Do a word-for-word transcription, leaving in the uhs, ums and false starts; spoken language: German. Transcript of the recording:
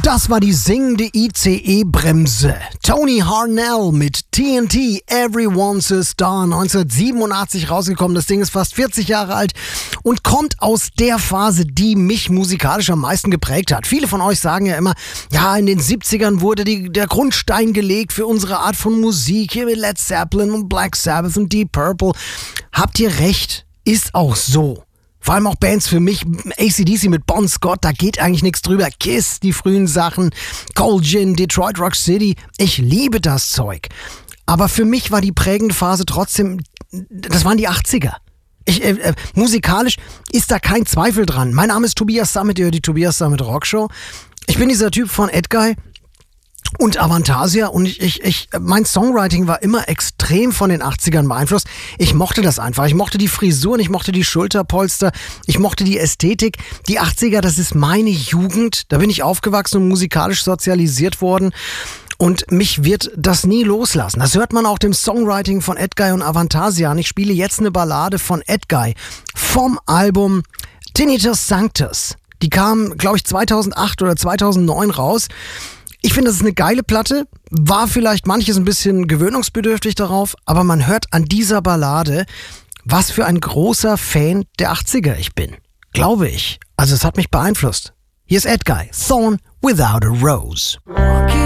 Das war die singende I C E-Bremse. Tony Harnell mit T N T, Everyone's a Star, neunzehnhundertsiebenundachtzig rausgekommen. Das Ding ist fast vierzig Jahre alt und kommt aus der Phase, die mich musikalisch am meisten geprägt hat. Viele von euch sagen ja immer, ja, in den siebzigern wurde die, der Grundstein gelegt für unsere Art von Musik, hier mit Led Zeppelin und Black Sabbath und Deep Purple. Habt ihr recht, ist auch so. Vor allem auch Bands für mich, A C D C mit Bon Scott, da geht eigentlich nichts drüber. Kiss, die frühen Sachen, Cold Gin, Detroit Rock City, ich liebe das Zeug. Aber für mich war die prägende Phase trotzdem, das waren die achtziger. Ich, äh, äh, musikalisch ist da kein Zweifel dran. Mein Name ist Tobias Sammet, ihr hört die Tobias Sammet Rockshow. Ich bin dieser Typ von Edguy und Avantasia und ich, ich, ich, mein Songwriting war immer extrem von den achtzigern beeinflusst. Ich mochte das einfach. Ich mochte die Frisuren, ich mochte die Schulterpolster, ich mochte die Ästhetik. Die achtziger, das ist meine Jugend. Da bin ich aufgewachsen und musikalisch sozialisiert worden. Und mich wird das nie loslassen. Das hört man auch dem Songwriting von Edguy und Avantasia an. Ich spiele jetzt eine Ballade von Edguy vom Album Tinnitus Sanctus. Die kam, glaube ich, zweitausendacht oder zweitausendneun raus. Ich finde, das ist eine geile Platte, war vielleicht manches ein bisschen gewöhnungsbedürftig darauf, aber man hört an dieser Ballade, was für ein großer Fan der achtziger ich bin. Glaube ich. Also es hat mich beeinflusst. Hier ist Edguy, Thorn Without a Rose.